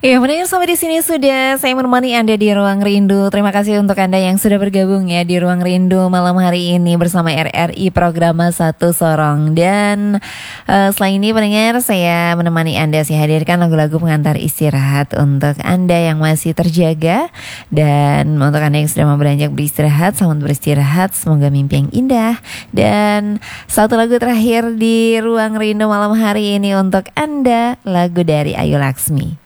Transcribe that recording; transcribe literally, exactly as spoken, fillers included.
Ya, mendengar sampai di sini sudah saya menemani Anda di Ruang Rindu. Terima kasih untuk Anda yang sudah bergabung ya di Ruang Rindu malam hari ini bersama R R I Program Satu Sorong. Dan uh, selain ini pendengar, saya menemani Anda, saya hadirkan lagu-lagu pengantar istirahat untuk Anda yang masih terjaga. Dan untuk Anda yang sudah mau beranjak beristirahat, selamat beristirahat, semoga mimpi yang indah. Dan satu lagu terakhir di Ruang Rindu malam hari ini untuk Anda, lagu dari Ayu Laksmi.